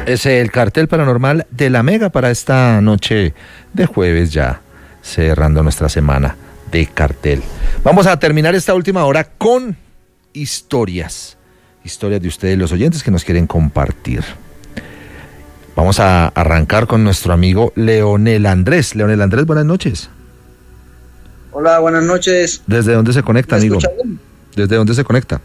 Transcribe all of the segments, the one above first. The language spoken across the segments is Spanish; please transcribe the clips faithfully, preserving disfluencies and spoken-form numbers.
Es el cartel paranormal de la Mega para esta noche de jueves, ya cerrando nuestra semana de cartel. Vamos a terminar esta última hora con historias, historias de ustedes los oyentes que nos quieren compartir. Vamos a arrancar con nuestro amigo Leonel Andrés. Leonel Andrés, buenas noches. Hola, buenas noches. ¿Desde dónde se conecta, amigo? ¿Desde dónde se conecta?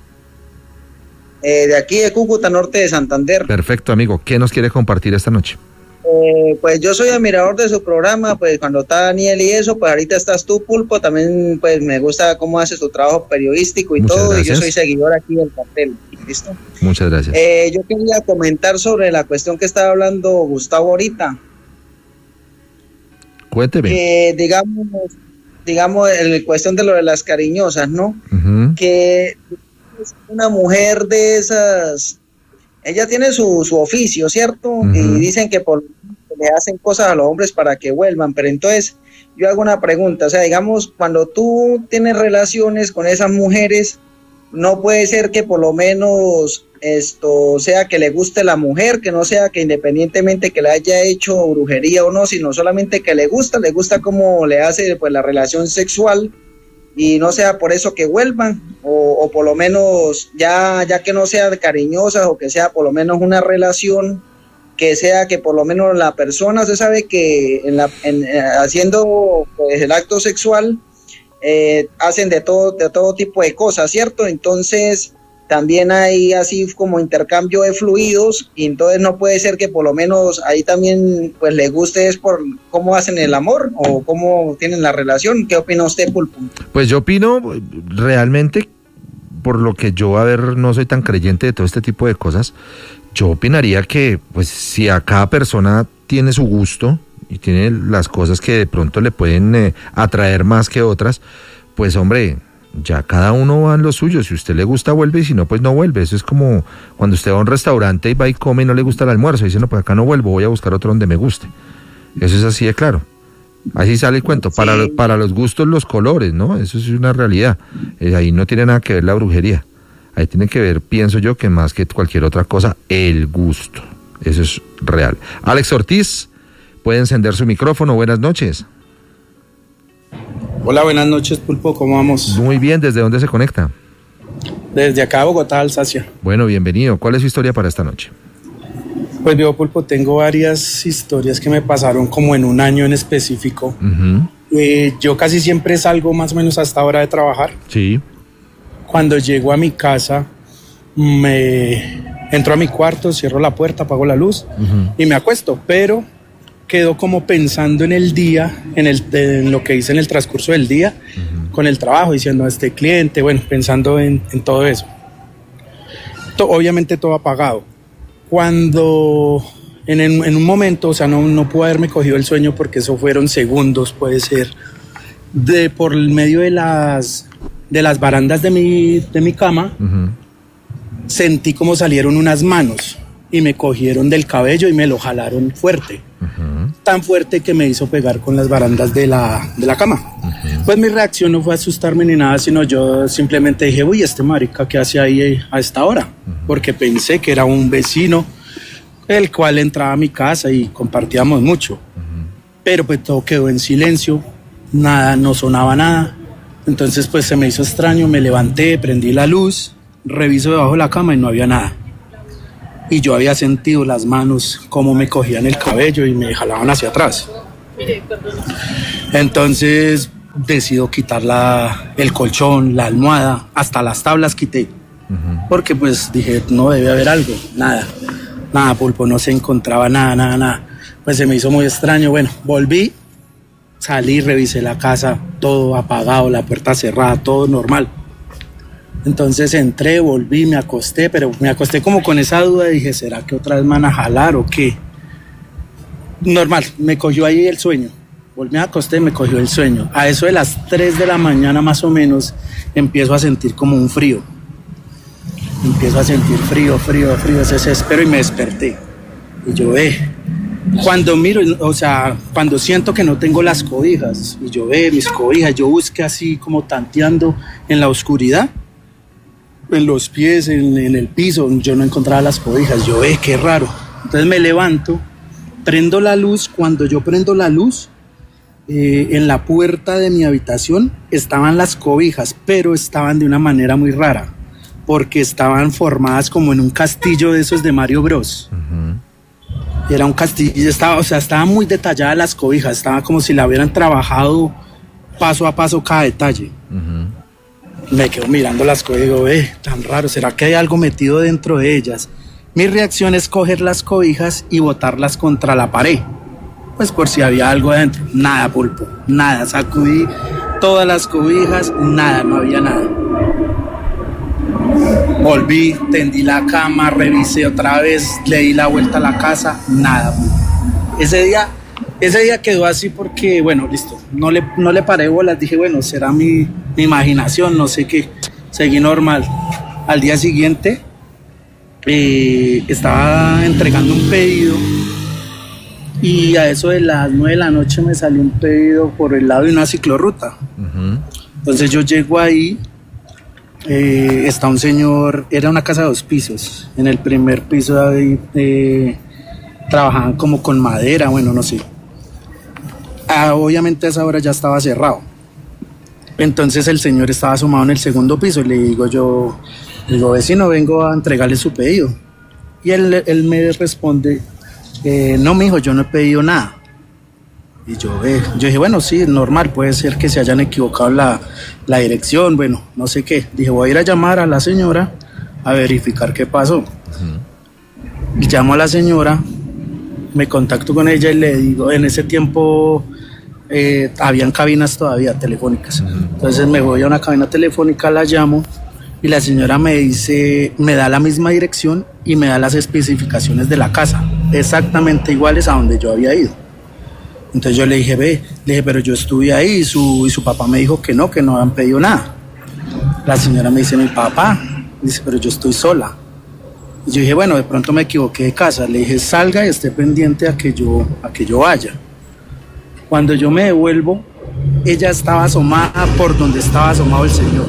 Eh, de aquí de Cúcuta, norte de Santander. Perfecto, amigo. ¿Qué nos quiere compartir esta noche? Eh, pues yo soy admirador de su programa, pues cuando está Daniel y eso, pues ahorita estás tú, Pulpo, también pues me gusta cómo haces tu trabajo periodístico y Muchas todo, gracias. Y yo soy seguidor aquí del cartel, ¿listo? Muchas gracias. Eh, yo quería comentar sobre la cuestión que estaba hablando Gustavo ahorita. Cuénteme. Que digamos, digamos, en cuestión de lo de las cariñosas, ¿no? Uh-huh. Que una mujer de esas, ella tiene su, su oficio, ¿cierto? Uh-huh. Y dicen que por, le hacen cosas a los hombres para que vuelvan, pero entonces yo hago una pregunta, o sea, digamos, cuando tú tienes relaciones con esas mujeres, no puede ser que por lo menos esto sea que le guste la mujer, que no sea que independientemente que le haya hecho brujería o no, sino solamente que le gusta, le gusta cómo le hace pues la relación sexual, y no sea por eso que vuelvan, o, o por lo menos ya, ya que no sea cariñosa, o que sea por lo menos una relación que sea que por lo menos la persona se sabe que en la, en, eh, haciendo pues, el acto sexual eh, hacen de todo, de todo tipo de cosas, ¿cierto? Entonces también hay así como intercambio de fluidos, y entonces no puede ser que por lo menos ahí también pues le guste es por cómo hacen el amor o cómo tienen la relación. ¿Qué opina usted, Pulpo? Pues yo opino realmente, por lo que yo, a ver, no soy tan creyente de todo este tipo de cosas, yo opinaría que pues si a cada persona tiene su gusto y tiene las cosas que de pronto le pueden eh, atraer más que otras, pues hombre, ya cada uno va en lo suyo. Si a usted le gusta, vuelve, y si no, pues no vuelve. Eso es como cuando usted va a un restaurante y va y come y no le gusta el almuerzo, y dice, no, pues acá no vuelvo, voy a buscar otro donde me guste. Eso es así de claro. Así sale el cuento. Sí. Para, para los gustos, los colores, ¿no? Eso es una realidad. Eh, ahí no tiene nada que ver la brujería. Ahí tiene que ver, pienso yo, que más que cualquier otra cosa, el gusto. Eso es real. Alex Ortiz, puede encender su micrófono. Buenas noches. Hola, buenas noches, Pulpo, ¿cómo vamos? Muy bien, ¿desde dónde se conecta? Desde acá, Bogotá, Alsacia. Bueno, bienvenido. ¿Cuál es su historia para esta noche? Pues yo, Pulpo, tengo varias historias que me pasaron como en un año en específico. Uh-huh. Eh, yo casi siempre salgo más o menos hasta hora de trabajar. Sí. Cuando llego a mi casa, me entro a mi cuarto, cierro la puerta, apago la luz uh-huh. y me acuesto, pero quedo como pensando en el día, en, el, en lo que hice en el transcurso del día, uh-huh. con el trabajo, diciendo a este cliente, bueno, pensando en, en todo eso. To, obviamente todo apagado. Cuando en, en, en un momento, o sea, no, no pude haberme cogido el sueño porque eso fueron segundos, puede ser, de por medio de las, de las barandas de mi, de mi cama, uh-huh. sentí como salieron unas manos y me cogieron del cabello y me lo jalaron fuerte. Uh-huh. Tan fuerte que me hizo pegar con las barandas de la, de la cama. Uh-huh. Pues mi reacción no fue asustarme ni nada, sino yo simplemente dije, uy, este marica, ¿qué hace ahí a esta hora? Uh-huh. Porque pensé que era un vecino el cual entraba a mi casa y compartíamos mucho. Uh-huh. Pero pues todo quedó en silencio, nada, no sonaba nada. Entonces pues se me hizo extraño, me levanté, prendí la luz, reviso debajo de la cama y no había nada. Y yo había sentido las manos como me cogían el cabello y me jalaban hacia atrás. Entonces decido quitar la, el colchón, la almohada, hasta las tablas quité. Uh-huh. Porque pues dije, no debe haber algo, nada. Nada, Pulpo, no se encontraba nada, nada, nada. Pues se me hizo muy extraño. Bueno, volví, salí, revisé la casa, todo apagado, la puerta cerrada, todo normal. Entonces entré, volví, me acosté, pero me acosté como con esa duda y dije, ¿será que otra vez me van a jalar o qué? Normal, me cogió ahí el sueño. Volví, me acosté, me cogió el sueño. A eso de las tres de la mañana más o menos, empiezo a sentir como un frío. Empiezo a sentir frío, frío, frío, ese desespero y me desperté. Y yo, eh, cuando miro, o sea, cuando siento que no tengo las cobijas, y yo, eh, mis cobijas, yo busqué así como tanteando en la oscuridad, en los pies, en, en el piso, yo no encontraba las cobijas, yo, eh, qué raro. Entonces me levanto, prendo la luz. Cuando yo prendo la luz, eh, en la puerta de mi habitación estaban las cobijas, pero estaban de una manera muy rara, porque estaban formadas como en un castillo de esos de Mario Bros. Uh-huh. Era un castillo, estaba, o sea, estaban muy detalladas las cobijas, estaba como si la hubieran trabajado paso a paso cada detalle. Uh-huh. Me quedo mirando las cobijas y digo, eh, tan raro, ¿será que hay algo metido dentro de ellas? Mi reacción es coger las cobijas y botarlas contra la pared, pues por si había algo adentro. Nada, pulpo, nada. Sacudí todas las cobijas, nada, no había nada. Volví, tendí la cama, revisé otra vez, le di la vuelta a la casa, nada. Ese día, ese día quedó así porque, bueno, listo, no le, no le paré bolas, dije, bueno, será mi, mi imaginación, no sé qué, seguí normal. Al día siguiente, eh, estaba entregando un pedido y a eso de las nueve de la noche me salió un pedido por el lado de una ciclorruta. Uh-huh. Entonces yo llego ahí. Eh, está un señor, era una casa de dos pisos, en el primer piso ahí, eh, trabajaban como con madera, bueno, no sé. Ah, obviamente a esa hora ya estaba cerrado. Entonces el señor estaba asomado en el segundo piso y le digo yo, le digo, vecino, vengo a entregarle su pedido. Y él, él me responde, eh, no, mijo, yo no he pedido nada. Y yo, eh, yo dije, bueno, sí, normal, puede ser que se hayan equivocado la, la dirección, bueno, no sé qué. Dije, voy a ir a llamar a la señora a verificar qué pasó. Uh-huh. Y llamo a la señora, me contacto con ella y le digo, en ese tiempo eh, habían cabinas todavía telefónicas. Uh-huh. Entonces me voy a una cabina telefónica, la llamo y la señora me dice, me da la misma dirección y me da las especificaciones de la casa, exactamente iguales a donde yo había ido. Entonces yo le dije, ve, le dije, pero yo estuve ahí y su, y su papá me dijo que no, que no han pedido nada. La señora me dice, mi papá, dice, pero yo estoy sola. Y yo dije, bueno, de pronto me equivoqué de casa. Le dije, salga y esté pendiente a que yo, a que yo vaya. Cuando yo me devuelvo, ella estaba asomada por donde estaba asomado el señor.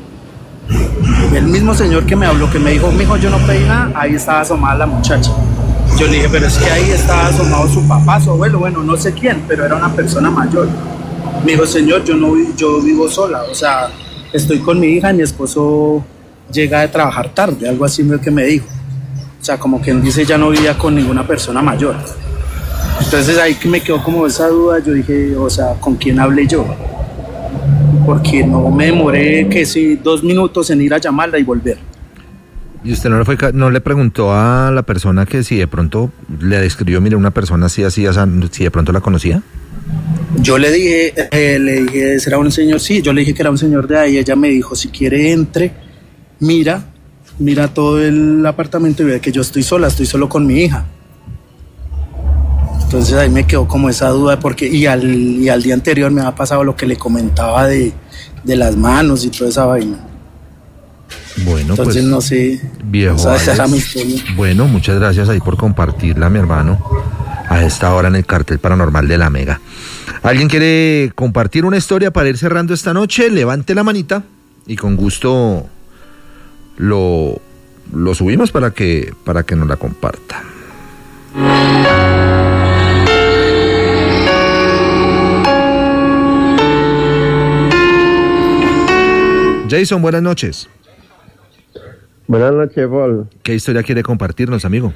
El mismo señor que me habló, que me dijo, mijo, yo no pedí nada, ahí estaba asomada la muchacha. Yo le dije, pero es que ahí estaba asomado su papá, su abuelo, bueno, no sé quién, pero era una persona mayor. Me dijo, señor, yo no yo vivo sola, o sea, estoy con mi hija, mi esposo llega de trabajar tarde, algo así fue que me dijo. O sea, como quien dice, ya no vivía con ninguna persona mayor. Entonces ahí que me quedó como esa duda, yo dije, o sea, ¿con quién hablé yo? Porque no me demoré, que sí, dos minutos en ir a llamarla y volver. ¿Y usted no le, fue, no le preguntó a la persona que si de pronto le describió, mire, una persona así, así, así, si de pronto la conocía? Yo le dije, eh, le dije, ¿será un señor? Sí, yo le dije que era un señor de ahí. Ella me dijo, si quiere entre, mira, mira todo el apartamento y ve que yo estoy sola, estoy solo con mi hija. Entonces ahí me quedó como esa duda, porque y al, y al día anterior me había pasado lo que le comentaba de, de las manos y toda esa vaina. Bueno, entonces pues, no sé, viejo, o sea, esa era mi historia. Bueno, muchas gracias ahí por compartirla, mi hermano, a esta hora en el Cartel Paranormal de la Mega. ¿Alguien quiere compartir una historia para ir cerrando esta noche? Levante la manita y con gusto lo, lo subimos para que, para que nos la comparta. Jason, buenas noches. Buenas noches, Paul. ¿Qué historia quiere compartirnos, amigo?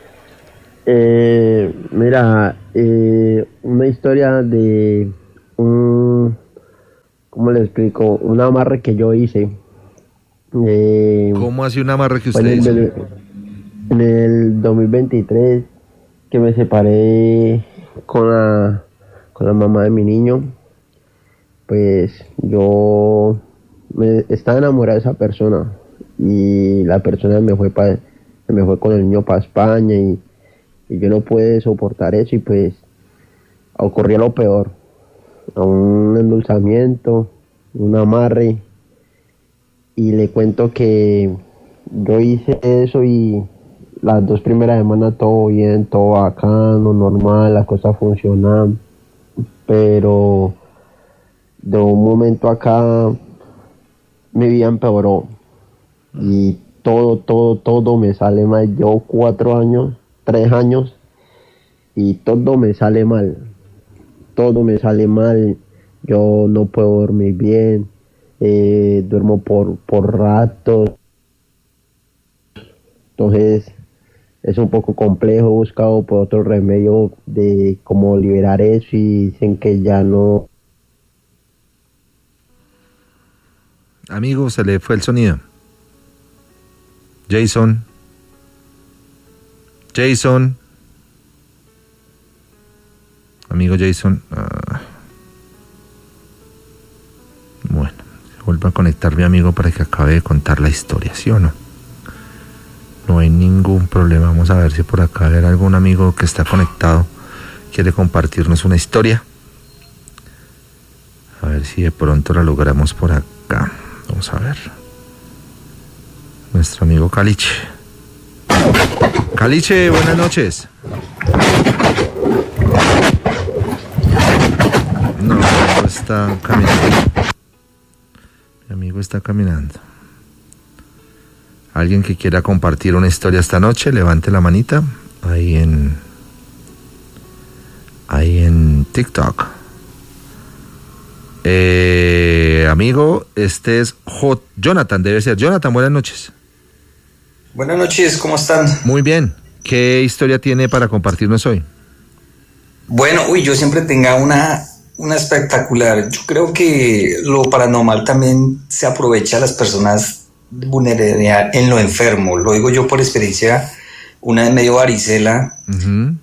Eh, mira, eh, una historia de un, ¿cómo le explico? Un amarre que yo hice. Eh, ¿Cómo hace un amarre que usted en hizo? el, en el dos mil veintitrés, que me separé con la, con la mamá de mi niño. Pues yo me, estaba enamorado de esa persona. Y la persona me fue pa, me fue con el niño para España y, y yo no pude soportar eso y pues ocurrió lo peor, un endulzamiento, un amarre, y le cuento que yo hice eso y las dos primeras semanas todo bien, todo bacano, normal, las cosas funcionan, pero de un momento acá mi vida empeoró. Y todo, todo, todo me sale mal. Llevo cuatro años tres años y todo me sale mal. Todo me sale mal. Yo no puedo dormir bien. Eh, duermo por, por ratos. Entonces es un poco complejo. He buscado por otro remedio de cómo liberar eso y dicen que ya no. Amigo, se le fue el sonido. Jason. Jason. Amigo Jason. Uh, bueno, se vuelve a conectar mi amigo para que acabe de contar la historia, ¿sí o no? No hay ningún problema. Vamos a ver si por acá hay algún amigo que está conectado, quiere compartirnos una historia. A ver si de pronto la logramos por acá. Vamos a ver. Nuestro amigo Caliche. Caliche, buenas noches. No, mi amigo está caminando. Mi amigo está caminando. Alguien que quiera compartir una historia esta noche, levante la manita ahí en ahí en TikTok. Eh, amigo, este es J- Jonathan, debe ser. Jonathan, buenas noches. Buenas noches, ¿cómo están? Muy bien. ¿Qué historia tiene para compartirnos hoy? Bueno, uy, yo siempre tenga una, una espectacular. Yo creo que lo paranormal también se aprovecha a las personas vulnerables en lo enfermo. Lo digo yo por experiencia. Una vez me dio varicela uh-huh.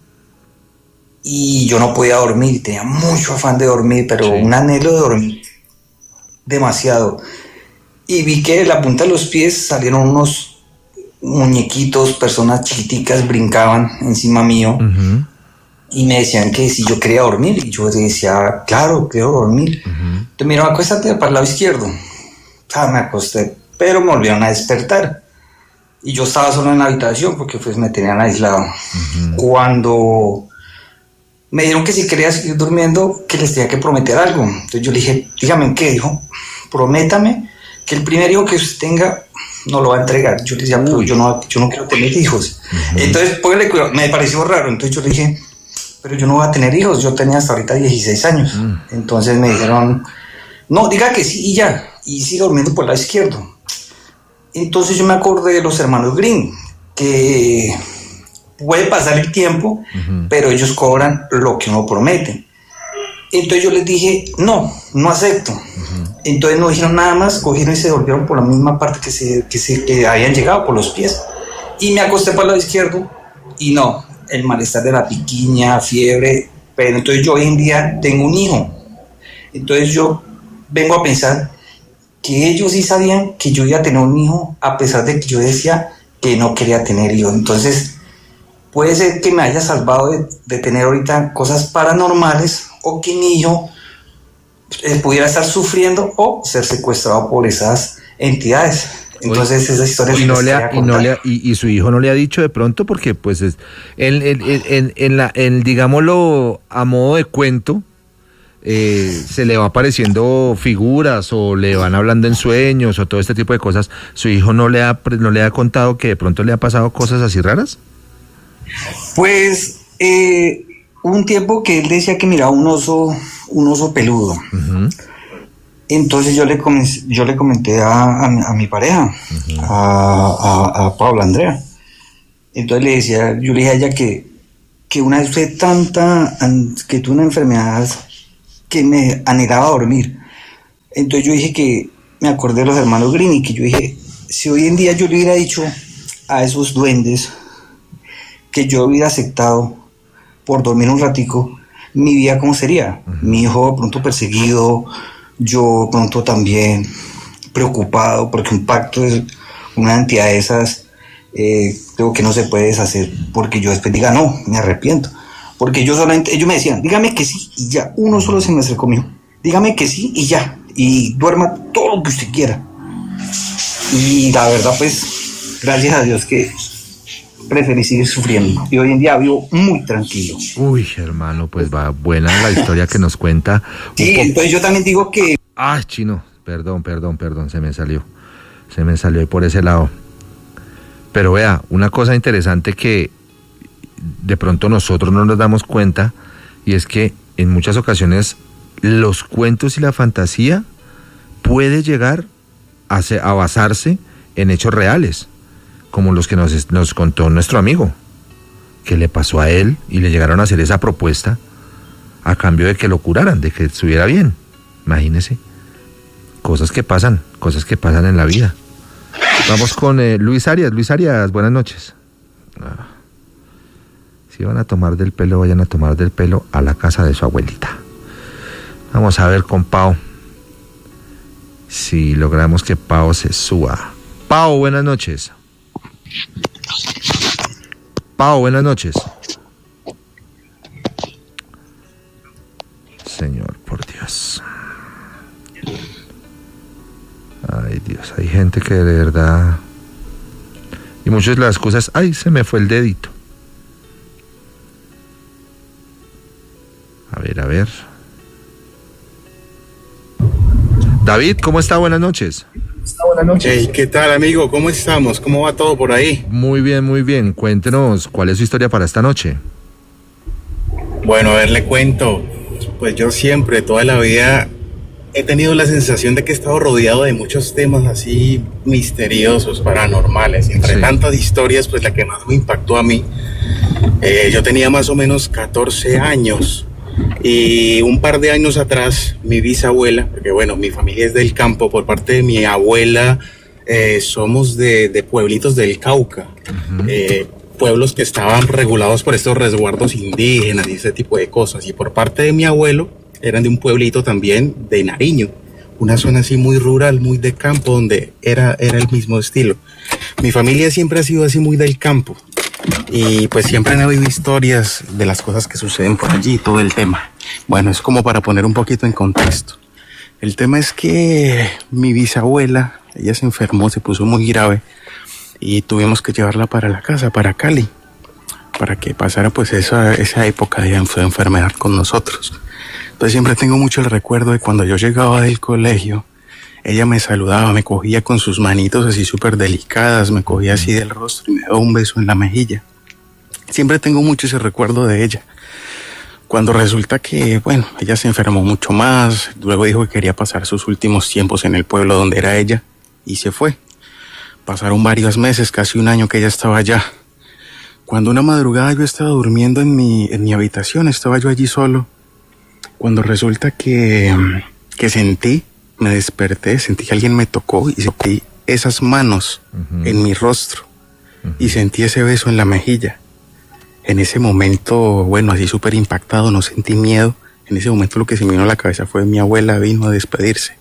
y yo no podía dormir. Tenía mucho afán de dormir, pero sí. un anhelo de dormir demasiado. Y vi que de la punta de los pies salieron unos muñequitos, personas chiquiticas brincaban encima mío uh-huh. y me decían que si yo quería dormir, y yo decía, claro, quiero dormir. Uh-huh. Entonces me dijeron, acuéstate para el lado izquierdo. Ah, me acosté, pero me volvieron a despertar y yo estaba solo en la habitación porque pues me tenían aislado. Uh-huh. Cuando me dijeron que si quería seguir durmiendo, que les tenía que prometer algo. Entonces yo le dije, dígame qué. Dijo, prométame que el primer hijo que usted tenga no lo va a entregar. Yo le decía, pues yo no, yo no quiero tener hijos. Uh-huh. Entonces, póngale cuidado, me pareció raro. Entonces yo le dije, pero yo no voy a tener hijos. Yo tenía hasta ahorita dieciséis años. Uh-huh. Entonces me dijeron, no, diga que sí y ya. Y siga durmiendo por el lado izquierdo. Entonces yo me acordé de los hermanos Green, que puede pasar el tiempo, uh-huh. pero ellos cobran lo que uno promete. Entonces yo les dije, no, no acepto. Uh-huh. Entonces no dijeron nada más, cogieron y se volvieron por la misma parte que, se, que, se, que habían llegado, por los pies. Y me acosté para el lado izquierdo y no, el malestar de la piquiña, fiebre. Pero entonces yo hoy en día tengo un hijo. Entonces yo vengo a pensar que ellos sí sabían que yo iba a tener un hijo, a pesar de que yo decía que no quería tener hijos. Entonces puede ser que me haya salvado de, de tener ahorita cosas paranormales, o que mi hijo eh, pudiera estar sufriendo o ser secuestrado por esas entidades. Entonces Oye, esas historias y, no le ha, y, no le ha, y, y su hijo no le ha dicho de pronto, porque pues es en, en, en, en la en, digámoslo a modo de cuento, eh, se le va apareciendo figuras o le van hablando en sueños o todo este tipo de cosas. ¿Su hijo no le ha no le ha contado que de pronto le ha pasado cosas así raras? Pues eh un tiempo que él decía que miraba un oso, un oso peludo. Uh-huh. Entonces yo le comencé, yo le comenté a, a, mi, a mi pareja, uh-huh. a, a, a Paula Andrea. Entonces le decía, yo le dije a ella que, que una vez fue tanta, que tuve una enfermedad que me anhelaba dormir. Entonces yo dije que me acordé de los hermanos Green y que yo dije, si hoy en día yo le hubiera dicho a esos duendes que yo hubiera aceptado por dormir un ratico, mi vida cómo sería. Uh-huh. Mi hijo pronto perseguido, yo pronto también preocupado, porque un pacto es una entidad de esas, eh, creo que no se puede deshacer, porque yo después diga, no, me arrepiento. Porque yo solamente, ellos me decían, dígame que sí y ya, uno solo se me acercó conmigo, dígame que sí y ya, y duerma todo lo que usted quiera. Y la verdad, pues, gracias a Dios que preferí seguir sufriendo y hoy en día vivo muy tranquilo. Uy, hermano, pues va buena la historia que nos cuenta. Sí, po- entonces yo también digo que... Ah, chino, perdón, perdón, perdón, se me salió, se me salió por ese lado. Pero vea, una cosa interesante que de pronto nosotros no nos damos cuenta, y es que en muchas ocasiones los cuentos y la fantasía puede llegar a, se, a basarse en hechos reales, como los que nos, nos contó nuestro amigo, que le pasó a él y le llegaron a hacer esa propuesta a cambio de que lo curaran, de que estuviera bien. Imagínese, cosas que pasan, cosas que pasan en la vida. Vamos con eh, Luis Arias. Luis Arias, buenas noches. Ah. Si van a tomar del pelo, vayan a tomar del pelo a la casa de su abuelita. Vamos a ver con Pao si logramos que Pao se suba. Pao, buenas noches. Pao, buenas noches. Señor, por Dios. Ay, Dios, hay gente que de verdad... Y muchas de las cosas... Ay, se me fue el dedito. A ver, a ver. David, ¿cómo está? Buenas noches. Buenas noches. Hey, ¿qué tal, amigo? ¿Cómo estamos? ¿Cómo va todo por ahí? Muy bien, muy bien. Cuéntenos, ¿cuál es su historia para esta noche? Bueno, a ver, le cuento. Pues yo siempre, toda la vida, he tenido la sensación de que he estado rodeado de muchos temas así misteriosos, paranormales. Entre sí. tantas historias, pues la que más me impactó a mí, eh, yo tenía más o menos catorce años. Y un par de años atrás, mi bisabuela, porque bueno, mi familia es del campo, por parte de mi abuela, eh, somos de, de pueblitos del Cauca, uh-huh. eh, pueblos que estaban regulados por estos resguardos indígenas y ese tipo de cosas. Y por parte de mi abuelo, eran de un pueblito también de Nariño, una zona así muy rural, muy de campo, donde era, era el mismo estilo. Mi familia siempre ha sido así muy del campo. Y pues siempre han habido historias de las cosas que suceden por allí, todo el tema. Bueno, es como para poner un poquito en contexto. El tema es que mi bisabuela, ella se enfermó, se puso muy grave y tuvimos que llevarla para la casa, para Cali, para que pasara pues esa, esa época de enfermedad con nosotros. Entonces siempre tengo mucho el recuerdo de cuando yo llegaba del colegio, ella me saludaba, me cogía con sus manitos así súper delicadas, me cogía así del rostro y me daba un beso en la mejilla. Siempre tengo mucho ese recuerdo de ella. Cuando resulta que, bueno, ella se enfermó mucho más, luego dijo que quería pasar sus últimos tiempos en el pueblo donde era ella y se fue. Pasaron varios meses, casi un año que ella estaba allá. Cuando una madrugada yo estaba durmiendo en mi, en mi habitación, estaba yo allí solo, cuando resulta que, que sentí, me desperté, sentí que alguien me tocó y sentí esas manos uh-huh. en mi rostro uh-huh. y sentí ese beso en la mejilla. En ese momento, bueno, así súper impactado, no sentí miedo. En ese momento lo que se me vino a la cabeza fue mi abuela vino a despedirse.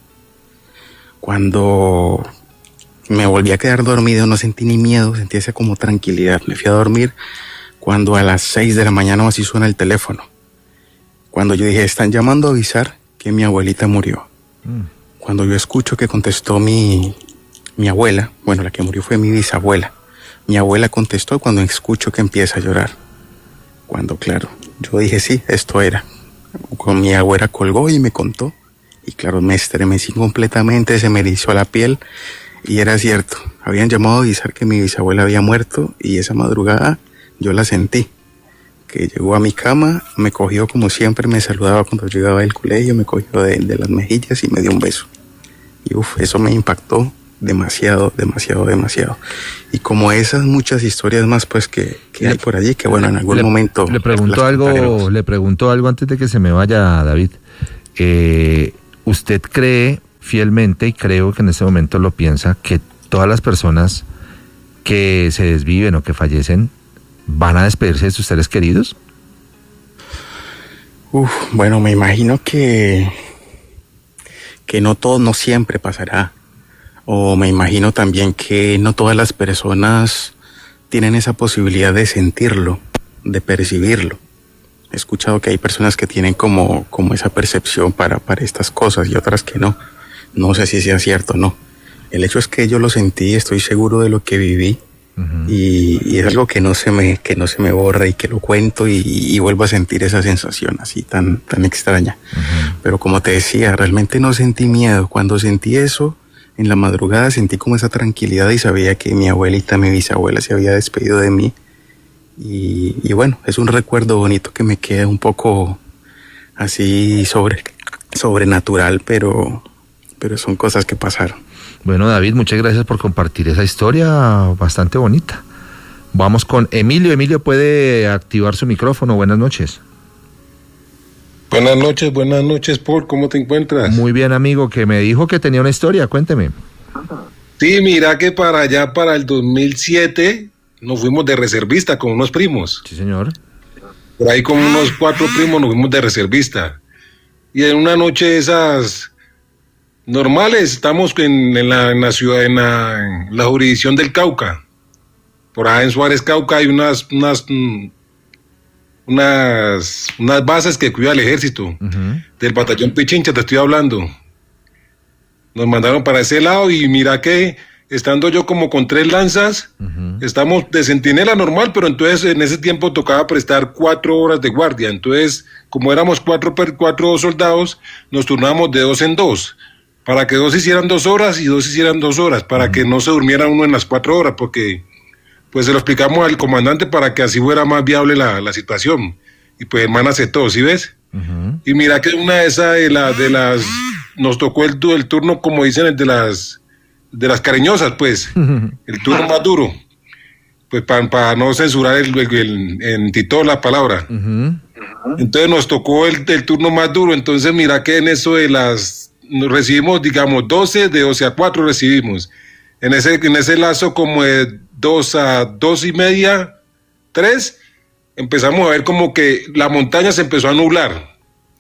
Cuando me volví a quedar dormido, no sentí ni miedo, sentí esa como tranquilidad. Me fui a dormir cuando a las seis de la mañana así suena el teléfono. Cuando yo dije, están llamando a avisar que mi abuelita murió. Mm. Cuando yo escucho que contestó mi, mi abuela, bueno, la que murió fue mi bisabuela. Mi abuela contestó cuando escucho que empieza a llorar. Cuando, claro, yo dije, sí, esto era. Con mi abuela colgó y me contó. Y claro, me estremecí completamente, se me erizó la piel. Y era cierto, habían llamado a avisar que mi bisabuela había muerto. Y esa madrugada yo la sentí. Que llegó a mi cama, me cogió como siempre, me saludaba cuando llegaba del colegio, me cogió de, de las mejillas y me dio un beso. Y uff, eso me impactó demasiado, demasiado, demasiado. Y como esas muchas historias más pues que, que le, hay por allí, que bueno, en algún le, momento... Le pregunto algo, le pregunto algo antes de que se me vaya, David. Eh, ¿Usted cree fielmente, y creo que en este momento lo piensa, que todas las personas que se desviven o que fallecen van a despedirse de sus seres queridos? Uf, bueno, me imagino que que no todo, no siempre pasará. O me imagino también que no todas las personas tienen esa posibilidad de sentirlo, de percibirlo. He escuchado que hay personas que tienen como, como esa percepción para, para estas cosas y otras que no. No sé si sea cierto o no. El hecho es que yo lo sentí, estoy seguro de lo que viví. Uh-huh. Y, y es algo que no se me que no se me borra y que lo cuento y, y vuelvo a sentir esa sensación así tan tan extraña. Uh-huh. Pero como te decía, realmente no sentí miedo. Cuando sentí eso en la madrugada sentí como esa tranquilidad y sabía que mi abuelita, mi bisabuela se había despedido de mí Y, y bueno, es un recuerdo bonito que me queda un poco así sobre, sobrenatural, pero, pero son cosas que pasaron. Bueno, David, muchas gracias por compartir esa historia bastante bonita. Vamos con Emilio. Emilio, puede activar su micrófono. Buenas noches. Buenas noches, buenas noches, Paul. ¿Cómo te encuentras? Muy bien, amigo, que me dijo que tenía una historia. Cuénteme. Sí, mira que para allá, para el dos mil siete, nos fuimos de reservista con unos primos. Sí, señor. Por ahí con unos cuatro primos nos fuimos de reservista. Y en una noche esas normales, estamos en, en, la, en la ciudad, en la, en la jurisdicción del Cauca. Por ahí en Suárez, Cauca, hay unas... unas Unas, unas bases que cuida el ejército, uh-huh. del batallón Pichincha, te estoy hablando. Nos mandaron para ese lado y mira que estando yo como con tres lanzas, uh-huh. estamos de centinela normal, pero entonces en ese tiempo tocaba prestar cuatro horas de guardia. Entonces, como éramos cuatro, cuatro soldados, nos turnamos de dos en dos, para que dos hicieran dos horas y dos hicieran dos horas, para uh-huh. que no se durmiera uno en las cuatro horas, porque... pues se lo explicamos al comandante para que así fuera más viable la, la situación. Y pues el man aceptó, ¿sí ves? Uh-huh. Y mira que una de esas de, la, de las... nos tocó el, el turno, como dicen, el de las de las cariñosas, pues. Uh-huh. El turno más duro. Pues para pa no censurar el, el, el, en Tito la palabra. Uh-huh. Entonces nos tocó el, el turno más duro. Entonces mira que en eso de las... nos recibimos, digamos, doce, de doce a cuatro recibimos. En ese, en ese lazo como de dos a dos y media, tres, empezamos a ver como que la montaña se empezó a nublar,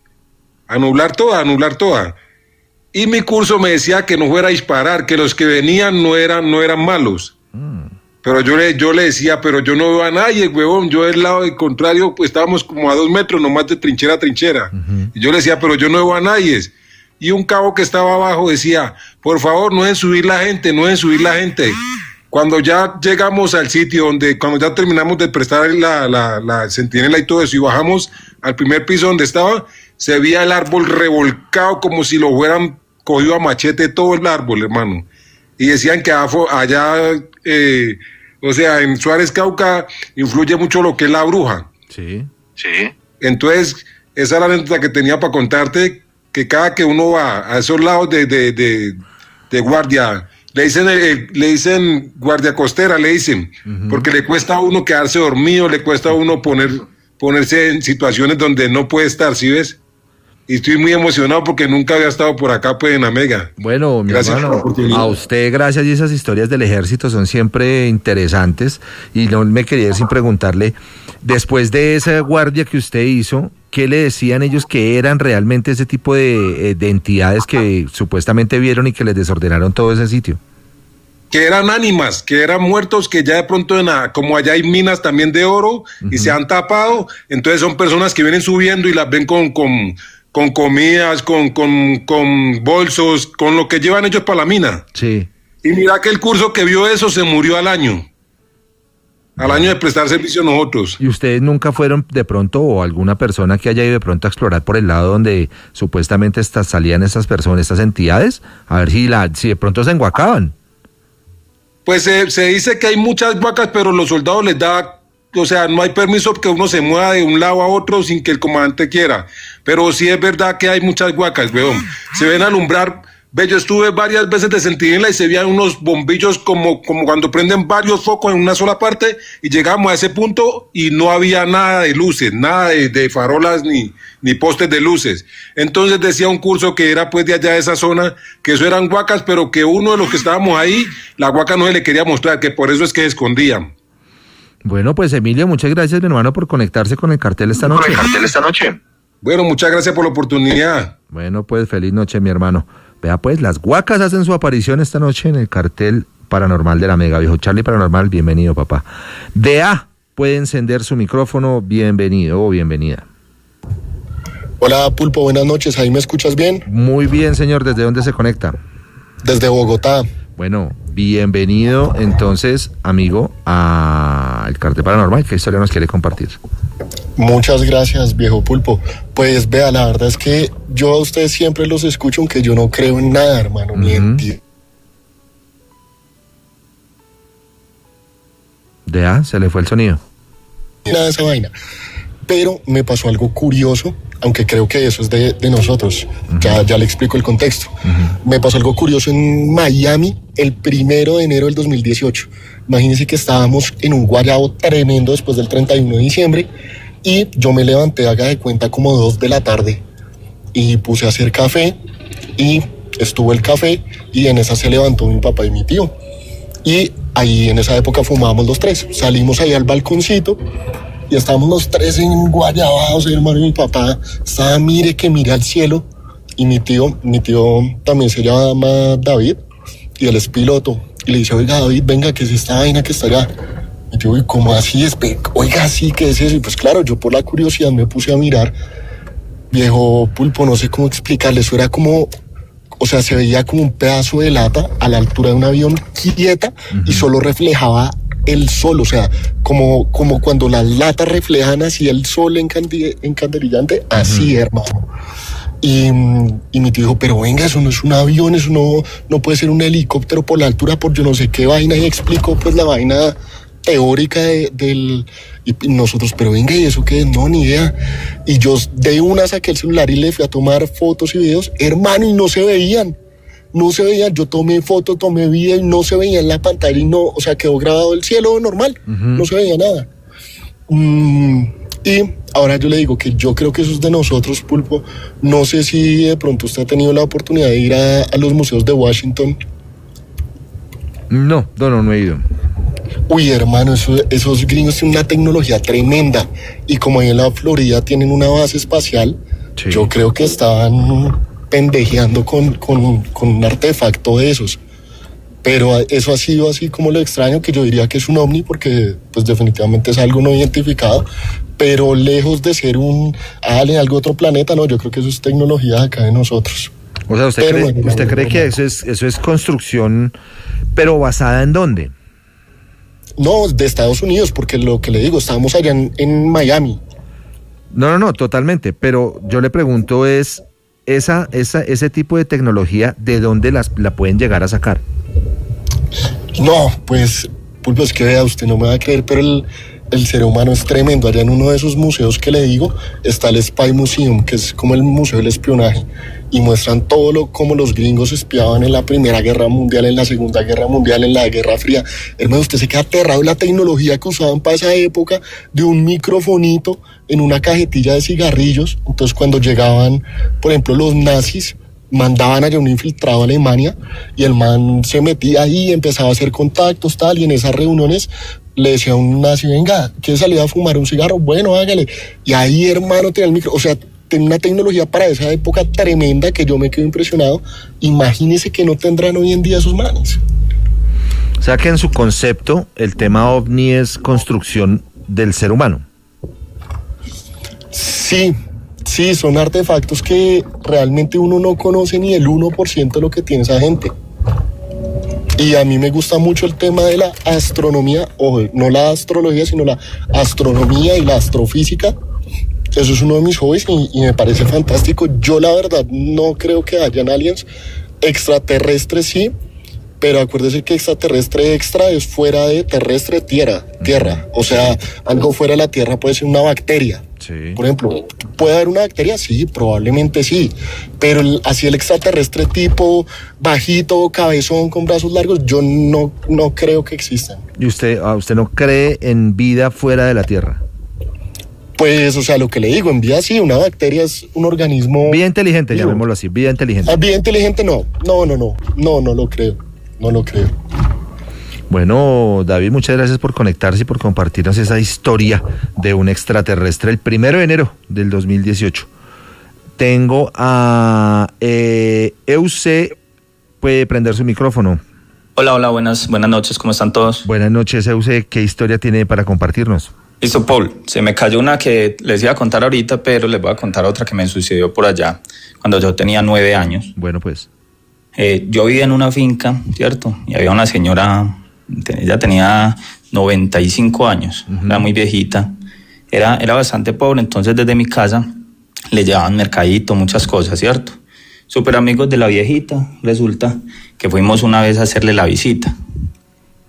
a nublar toda, a nublar toda. Y mi curso me decía que no fuera a disparar, que los que venían no eran, no eran malos. Mm. Pero yo le, yo le decía, pero yo no veo a nadie, huevón, yo del lado del contrario, pues estábamos como a dos metros, nomás de trinchera a trinchera. Uh-huh. Y yo le decía, pero yo no veo a nadie. Y un cabo que estaba abajo decía, por favor, no deben subir la gente, no deben subir la gente. Cuando ya llegamos al sitio donde, cuando ya terminamos de prestar la, la, la centinela y todo eso y bajamos al primer piso donde estaba, se veía el árbol revolcado como si lo hubieran cogido a machete todo el árbol, hermano. Y decían que allá, eh, o sea, en Suárez, Cauca, influye mucho lo que es la bruja. Sí. Sí. Entonces, esa era la anécdota que tenía para contarte, que cada que uno va a esos lados de, de, de, de guardia, le dicen, eh, le dicen guardia costera, le dicen, uh-huh. porque le cuesta a uno quedarse dormido, le cuesta a uno poner, ponerse en situaciones donde no puede estar, ¿sí ves? Y estoy muy emocionado porque nunca había estado por acá, pues, en Amega. Bueno, mi gracias hermano, a usted gracias, y esas historias del ejército son siempre interesantes, y no me quería ir sin preguntarle, después de esa guardia que usted hizo, ¿qué le decían ellos que eran realmente ese tipo de, de entidades que supuestamente vieron y que les desordenaron todo ese sitio? Que eran ánimas, que eran muertos, que ya de pronto, en la, como allá hay minas también de oro, uh-huh. y se han tapado, entonces son personas que vienen subiendo y las ven con... con con comidas, con, con, con bolsos, con lo que llevan ellos para la mina. Sí. Y mira que el curso que vio eso se murió al año. Al año de prestar servicio a nosotros. ¿Y ustedes nunca fueron de pronto, o alguna persona que haya ido de pronto a explorar por el lado donde supuestamente estas, salían estas personas, estas entidades? A ver si, la, si de pronto se enguacaban. Pues eh, se dice que hay muchas vacas, pero los soldados les da... O sea, no hay permiso que uno se mueva de un lado a otro sin que el comandante quiera. Pero sí es verdad que hay muchas huacas, weón. Se ven alumbrar. Ve, yo estuve varias veces de centinela y se veían unos bombillos como, como cuando prenden varios focos en una sola parte, y llegamos a ese punto y no había nada de luces, nada de, de farolas ni, ni postes de luces. Entonces decía un curso que era pues de allá de esa zona, que eso eran huacas, pero que uno de los que estábamos ahí, la huaca no se le quería mostrar, que por eso es que se escondían. Bueno, pues Emilio, muchas gracias, mi hermano, por conectarse con el cartel esta noche. Con el cartel esta noche. Bueno, muchas gracias por la oportunidad. Bueno, pues feliz noche, mi hermano. Vea, pues, las huacas hacen su aparición esta noche en el cartel paranormal de la Mega. Viejo Charlie Paranormal, bienvenido, papá. D A puede encender su micrófono, bienvenido o bienvenida. Hola, Pulpo, buenas noches, ¿ahí me escuchas bien? Muy bien, señor, ¿desde dónde se conecta? Desde Bogotá. Bueno, bienvenido entonces, amigo, al cartel paranormal. ¿Qué historia nos quiere compartir? Muchas gracias, viejo Pulpo. Pues vea, la verdad es que yo a ustedes siempre los escucho, aunque yo no creo en nada, hermano. Uh-huh. Ni en Dios. ¿De A? ¿Se le fue el sonido? nada de esa vaina. Pero me pasó algo curioso, aunque creo que eso es de, de nosotros. Uh-huh. Ya, ya le explico el contexto. Uh-huh. Me pasó algo curioso en Miami el primero de enero del dos mil dieciocho. Imagínense que estábamos en un guayabo tremendo después del treinta y uno de diciembre y yo me levanté, haga de cuenta, como dos de la tarde y puse a hacer café y estuvo el café y en esa se levantó mi papá y mi tío. Y ahí en esa época fumábamos los tres. Salimos ahí al balconcito y estábamos los tres en guayabados, hermano, y mi papá estaba, mire que mire al cielo. Y mi tío, mi tío también se llama David y él es piloto. Y le dice, oiga, David, venga, que es esta vaina que está allá. Mi tío, ¿y cómo así? Es? Oiga, sí, ¿qué es eso? Y pues claro, yo por la curiosidad me puse a mirar. Viejo Pulpo, no sé cómo explicarle, eso era como... O sea, se veía como un pedazo de lata a la altura de un avión quieta uh-huh. y solo reflejaba el sol, o sea, como, como cuando las latas reflejan así el sol encandelillante, así, uh-huh. hermano. Y, y mi tío dijo, pero venga, eso no es un avión, eso no, no puede ser un helicóptero por la altura, por yo no sé qué vaina, y explicó pues la vaina teórica de, del... Y nosotros, pero venga, ¿y eso qué es? No, ni idea. Y yo de una saqué el celular y le fui a tomar fotos y videos, hermano, y no se veían. No se veían, yo tomé fotos, tomé video y no se veía en la pantalla y no, o sea, quedó grabado el cielo normal, uh-huh. no se veía nada. Mm, y ahora yo le digo que yo creo que eso es de nosotros, Pulpo. No sé si de pronto usted ha tenido la oportunidad de ir a, a los museos de Washington. No, no, no, no he ido. Uy, hermano, eso, esos gringos tienen una tecnología tremenda y como ahí en la Florida tienen una base espacial, sí. yo creo que estaban pendejeando con, con, con un artefacto de esos. Pero eso ha sido así como lo extraño, que yo diría que es un ovni porque pues definitivamente es algo no identificado, pero lejos de ser un alien, algo de otro planeta, no, yo creo que eso es tecnología acá de nosotros. O sea, ¿usted pero, cree, bueno, ¿usted no, cree no, que no. eso es, eso es construcción, pero basada en dónde? No, de Estados Unidos, porque lo que le digo, estábamos allá en, en Miami. No, no, no, totalmente, pero yo le pregunto es, esa, esa, ese tipo de tecnología, ¿de dónde las, la pueden llegar a sacar? No, pues, Pulpo, es que vea, usted no me va a creer, pero el, el ser humano es tremendo. Allá en uno de esos museos que le digo, está el Spy Museum, que es como el museo del espionaje, y muestran todo lo como los gringos espiaban en la Primera Guerra Mundial, en la Segunda Guerra Mundial, en la Guerra Fría. Hermano, usted se queda aterrado de la tecnología que usaban para esa época, de un microfonito en una cajetilla de cigarrillos. Entonces cuando llegaban, por ejemplo, los nazis, mandaban allá un infiltrado a Alemania y el man se metía ahí, empezaba a hacer contactos, tal, y en esas reuniones le decía a un nazi, venga, ¿quiere salir a fumar un cigarro? Bueno, hágale. Y ahí, hermano, tenía el micro, o sea, tenía una tecnología para esa época tremenda que yo me quedo impresionado. Imagínese que no tendrán hoy en día esos manes. O sea que en su concepto el tema ovni es construcción del ser humano. Sí, sí, son artefactos que realmente uno no conoce ni el uno por ciento de lo que tiene esa gente. Y a mí me gusta mucho el tema de la astronomía, ojo, no la astrología, sino la astronomía y la astrofísica. Eso es uno de mis hobbies y, y me parece fantástico. Yo la verdad no creo que hayan aliens extraterrestres, sí, pero acuérdese que extraterrestre extra es fuera de terrestre, tierra, tierra. O sea, algo fuera de la tierra puede ser una bacteria. Sí. Por ejemplo, ¿puede haber una bacteria? Sí, probablemente sí. Pero el, así el extraterrestre tipo bajito, cabezón, con brazos largos, yo no, no creo que existan. ¿Y usted, usted no cree en vida fuera de la Tierra? Pues, o sea, lo que le digo, en vida sí, una bacteria es un organismo... Vida inteligente, vivo. Llamémoslo así, vida inteligente. Ah, vida inteligente no, no, no, no, no, no lo creo, no lo creo. Bueno, David, muchas gracias por conectarse y por compartirnos esa historia de un extraterrestre el primero de enero del dos mil dieciocho. Tengo a eh, Euse, puede prender su micrófono. Hola, hola, buenas, buenas noches, ¿cómo están todos? Buenas noches, Euse, ¿qué historia tiene para compartirnos? Listo, Paul, se me cayó una que les iba a contar ahorita, pero les voy a contar otra que me sucedió por allá, cuando yo tenía nueve años. Bueno, pues. Eh, yo vivía en una finca, ¿cierto? Y había una señora, ella tenía noventa y cinco años, uh-huh. Era muy viejita, era, era bastante pobre, entonces desde mi casa le llevaban mercadito, muchas cosas, ¿cierto? Súper amigos de la viejita, resulta que fuimos una vez a hacerle la visita.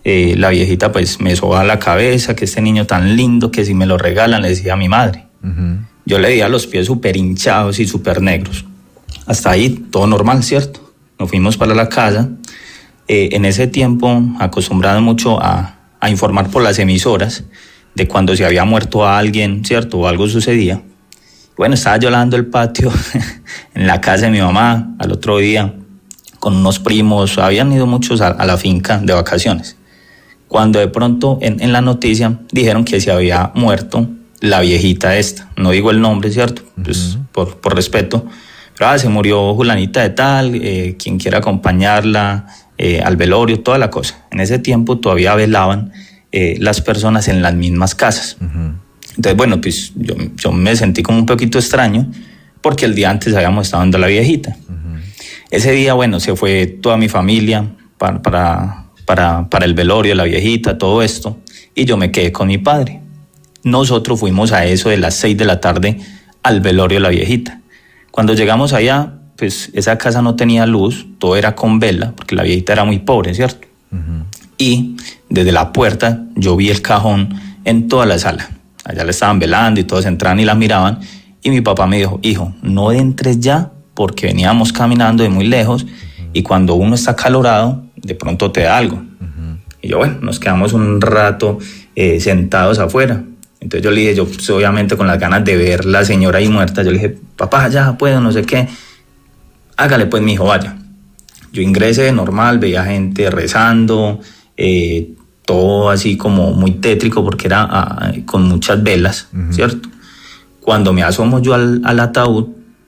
eh, la viejita pues me soba la cabeza, que este niño tan lindo, que si me lo regalan, le decía a mi madre. Uh-huh. Yo le veía los pies súper hinchados y súper negros. Hasta ahí todo normal, ¿cierto? Nos fuimos para la casa. Eh, en ese tiempo acostumbrado mucho a, a informar por las emisoras de cuando se había muerto a alguien, ¿cierto? O algo sucedía. Bueno, estaba yo lavando el patio en la casa de mi mamá al otro día con unos primos, habían ido muchos a, a la finca de vacaciones. Cuando de pronto en, en la noticia dijeron que se había muerto la viejita esta, no digo el nombre, ¿cierto? Pues uh-huh. por, por respeto, pero ah, se murió Julanita de tal, eh, quien quiera acompañarla eh, al velorio, toda la cosa. En ese tiempo todavía velaban eh, las personas en las mismas casas. Uh-huh. Entonces, bueno, pues yo, yo me sentí como un poquito extraño porque el día antes habíamos estado viendo a la viejita. Uh-huh. Ese día, bueno, se fue toda mi familia para, para, para, para el velorio, la viejita, todo esto, y yo me quedé con mi padre. Nosotros fuimos a eso de las seis de la tarde al velorio de la viejita. Cuando llegamos allá, pues esa casa no tenía luz, todo era con vela, porque la viejita era muy pobre, ¿cierto? Uh-huh. Y desde la puerta yo vi el cajón en toda la sala. Allá le estaban velando y todos entraban y la miraban. Y mi papá me dijo, hijo, no entres ya, porque veníamos caminando de muy lejos, uh-huh. y cuando uno está acalorado, de pronto te da algo. Uh-huh. Y yo, bueno, nos quedamos un rato eh, sentados afuera. Entonces yo le dije, yo pues, obviamente con las ganas de ver la señora ahí muerta, yo le dije, papá, ya puedo, no sé qué. Hágale pues, mi hijo, vaya. Yo ingresé normal, veía gente rezando, eh, todo así como muy tétrico porque era ah, con muchas velas, uh-huh. ¿cierto? Cuando me asomo yo al, al ataúd,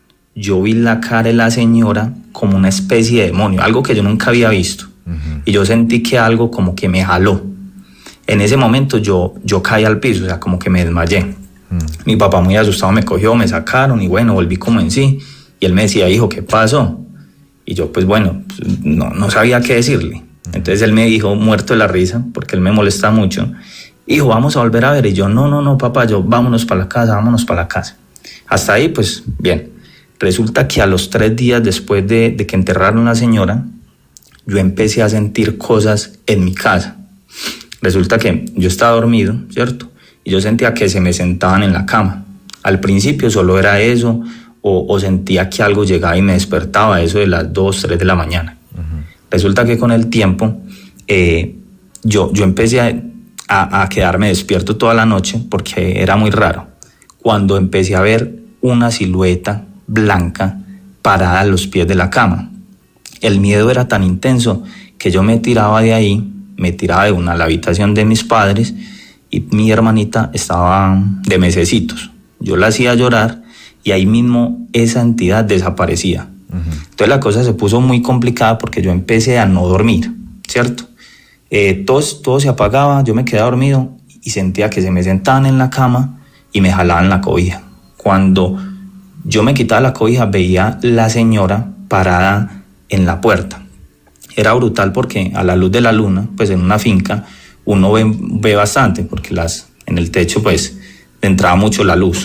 yo vi la cara de la señora como una especie de demonio, algo que yo nunca había visto. Uh-huh. Y yo sentí que algo como que me jaló. En ese momento yo, yo caí al piso, o sea, como que me desmayé. Uh-huh. Mi papá muy asustado me cogió, me sacaron y bueno, volví como en sí. Y él me decía, hijo, ¿qué pasó? Y yo, pues bueno, no, no sabía qué decirle. Entonces él me dijo, muerto de la risa, porque él me molesta mucho, hijo, vamos a volver a ver. Y yo, no, no, no, papá, yo, vámonos para la casa, vámonos para la casa. Hasta ahí, pues, bien. Resulta que a los tres días después de, de que enterraron a la señora, yo empecé a sentir cosas en mi casa. Resulta que yo estaba dormido, ¿cierto? Y yo sentía que se me sentaban en la cama. Al principio solo era eso, o, o sentía que algo llegaba y me despertaba a eso de las dos, tres de la mañana. Uh-huh. Resulta que con el tiempo eh, yo, yo empecé a, a, a quedarme despierto toda la noche porque era muy raro. Cuando empecé a ver una silueta blanca parada a los pies de la cama. El miedo era tan intenso que yo me tiraba de ahí, me tiraba de una a la habitación de mis padres y mi hermanita estaba de mesecitos. Yo la hacía llorar y ahí mismo esa entidad desaparecía. Uh-huh. Entonces la cosa se puso muy complicada porque yo empecé a no dormir, ¿cierto? Eh, todo, todo se apagaba, yo me quedaba dormido y sentía que se me sentaban en la cama y me jalaban la cobija. Cuando yo me quitaba la cobija veía la señora parada en la puerta. Era brutal porque a la luz de la luna, pues en una finca, uno ve, ve bastante porque las, en el techo pues entraba mucho la luz.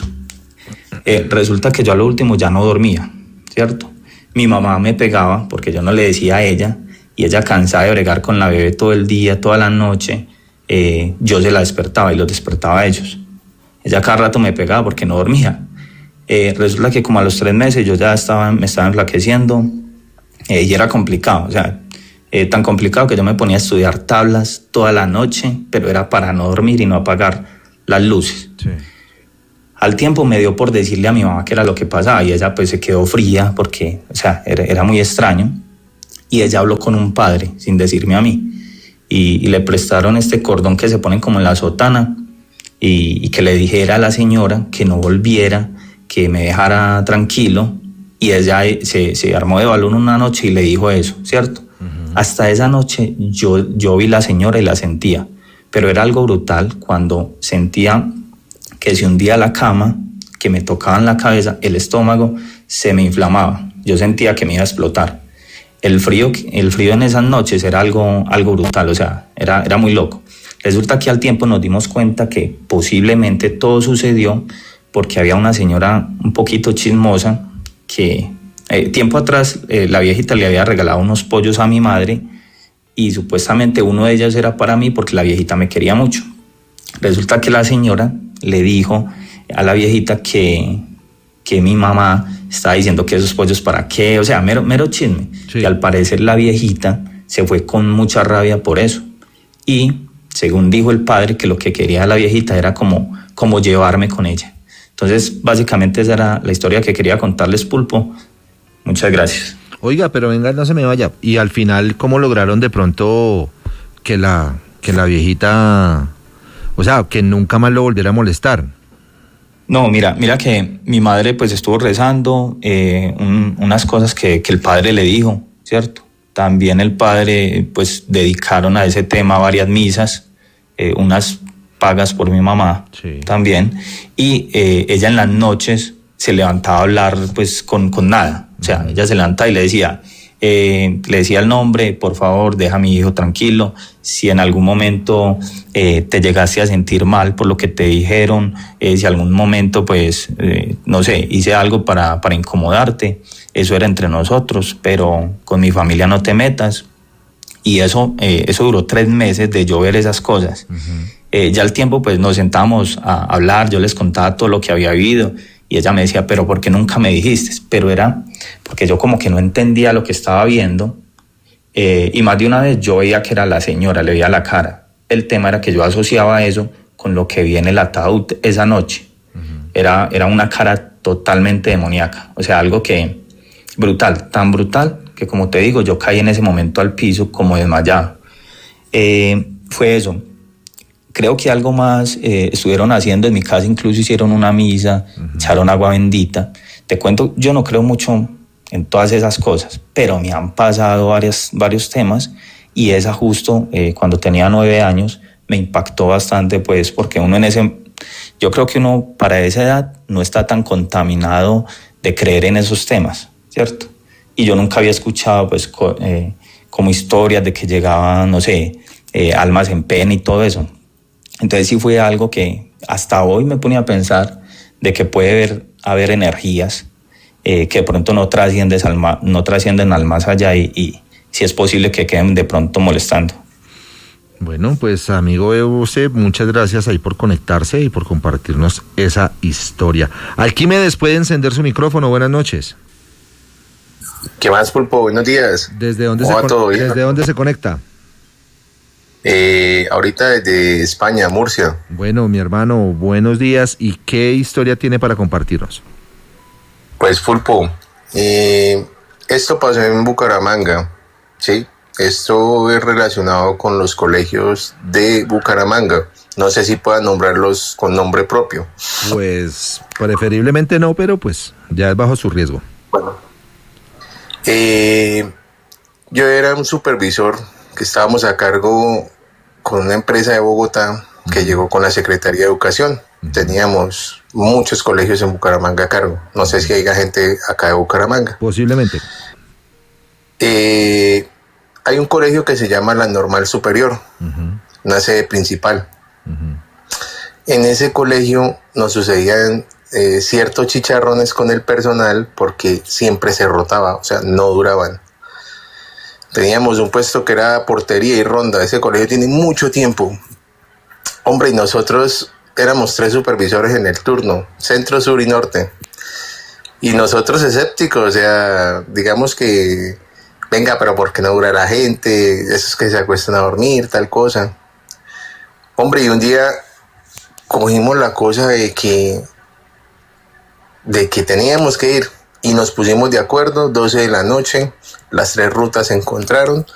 Eh, resulta que yo a lo último ya no dormía, ¿cierto? Mi mamá me pegaba porque yo no le decía a ella y ella cansada de bregar con la bebé todo el día, toda la noche, eh, yo se la despertaba y los despertaba a ellos. Ella cada rato me pegaba porque no dormía. Eh, resulta que como a los tres meses yo ya estaba, me estaba enflaqueciendo eh, y era complicado, o sea, eh, tan complicado que yo me ponía a estudiar tablas toda la noche, pero era para no dormir y no apagar las luces. Sí. Al tiempo me dio por decirle a mi mamá qué era lo que pasaba y ella pues se quedó fría porque, o sea, era, era muy extraño y ella habló con un padre sin decirme a mí y, y le prestaron este cordón que se ponen como en la sotana y, y que le dijera a la señora que no volviera, que me dejara tranquilo y ella se, se armó de valor una noche y le dijo eso, ¿cierto? Uh-huh. Hasta esa noche yo, yo vi la señora y la sentía, pero era algo brutal cuando sentía que se hundía la cama, que me tocaban la cabeza, el estómago se me inflamaba, yo sentía que me iba a explotar. El frío, el frío en esas noches era algo, algo brutal, o sea, era, era muy loco. Resulta que al tiempo nos dimos cuenta que posiblemente todo sucedió porque había una señora un poquito chismosa que eh, tiempo atrás eh, la viejita le había regalado unos pollos a mi madre y supuestamente uno de ellos era para mí porque la viejita me quería mucho. Resulta que la señora le dijo a la viejita que, que mi mamá estaba diciendo que esos pollos para qué, o sea, mero, mero chisme. Sí. Y al parecer la viejita se fue con mucha rabia por eso. Y según dijo el padre, que lo que quería la viejita era como, como llevarme con ella. Entonces, básicamente esa era la historia que quería contarles, Pulpo. Muchas gracias. Oiga, pero venga, no se me vaya. Y al final, ¿cómo lograron de pronto que la, que la viejita, o sea, que nunca más lo volviera a molestar? No, mira, mira que mi madre pues estuvo rezando eh, un, unas cosas que, que el padre le dijo, ¿cierto? También el padre pues dedicaron a ese tema varias misas, eh, unas pagas por mi mamá, sí, también, y eh, ella en las noches se levantaba a hablar pues con, con nada, o sea, uh-huh. ella se levantaba y le decía, eh, le decía el nombre, por favor, deja a mi hijo tranquilo, si en algún momento eh, te llegaste a sentir mal por lo que te dijeron, eh, si algún momento pues, eh, no sé, hice algo para, para incomodarte, eso era entre nosotros, pero con mi familia no te metas. Y eso, eh, eso duró tres meses de yo ver esas cosas. Uh-huh. Eh, ya al tiempo pues nos sentamos a hablar, yo les contaba todo lo que había vivido y ella me decía, pero ¿por qué nunca me dijiste? Pero era porque yo como que no entendía lo que estaba viendo eh, y más de una vez yo veía que era la señora, le veía la cara. El tema era que yo asociaba eso con lo que vi en el ataúd esa noche. Uh-huh. Era, era una cara totalmente demoníaca, o sea, algo que brutal, tan brutal que como te digo, yo caí en ese momento al piso como desmayado. Eh, fue eso. Creo que algo más eh, estuvieron haciendo en mi casa, incluso hicieron una misa, uh-huh. echaron agua bendita. Te cuento, yo no creo mucho en todas esas cosas, pero me han pasado varias, varios temas y esa justo eh, cuando tenía nueve años me impactó bastante, pues porque uno en ese, yo creo que uno para esa edad no está tan contaminado de creer en esos temas, ¿cierto? Y yo nunca había escuchado pues co- eh, como historias de que llegaban, no sé, eh, almas en pena y todo eso. Entonces sí fue algo que hasta hoy me ponía a pensar de que puede haber, haber energías eh, que de pronto no trascienden al, ma- no trascienden al más allá y, y si es posible que queden de pronto molestando. Bueno, pues amigo Euse, muchas gracias ahí por conectarse y por compartirnos esa historia. Alquímedes puede encender su micrófono, buenas noches. ¿Qué más, Pulpo? Buenos días. ¿Desde dónde, se, con- ¿desde dónde se conecta? Eh, ahorita desde España, Murcia. Bueno, mi hermano, buenos días. ¿Y qué historia tiene para compartirnos? Pues, Pulpo, eh, esto pasó en Bucaramanga, ¿sí? Esto es relacionado con los colegios de Bucaramanga. No sé si puedan nombrarlos con nombre propio. Pues, preferiblemente no, pero pues ya es bajo su riesgo. Bueno. Eh, yo era un supervisor que estábamos a cargo con una empresa de Bogotá que uh-huh. llegó con la Secretaría de Educación. Uh-huh. Teníamos muchos colegios en Bucaramanga a cargo. No sé si hay gente acá de Bucaramanga. Posiblemente. Eh, hay un colegio que se llama la Normal Superior, uh-huh. una sede principal. Uh-huh. En ese colegio nos sucedían eh, ciertos chicharrones con el personal porque siempre se rotaba, o sea, no duraban. Teníamos un puesto que era portería y ronda. Ese colegio tiene mucho tiempo. Hombre, y nosotros éramos tres supervisores en el turno, centro, sur y norte. Y nosotros escépticos, o sea, digamos que, venga, pero ¿por qué no dura la gente? Esos que se acuestan a dormir, tal cosa. Hombre, y un día cogimos la cosa de que, de que teníamos que ir. Y nos pusimos de acuerdo, doce de la noche, las tres rutas se encontraron